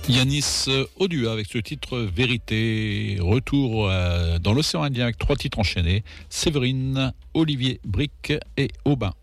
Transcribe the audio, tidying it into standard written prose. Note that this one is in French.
Yanis Odua avec ce titre Vérité. Retour dans l'océan Indien avec 3 titres enchaînés. Séverine, Olivier Brick et Aubin.